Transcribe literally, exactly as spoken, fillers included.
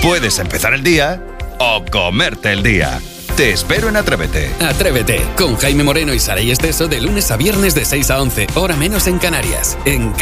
Puedes empezar el día o comerte el día. Te espero en Atrévete. Atrévete, con Jaime Moreno y Saray Esteso de lunes a viernes de seis a once, hora menos en Canarias. En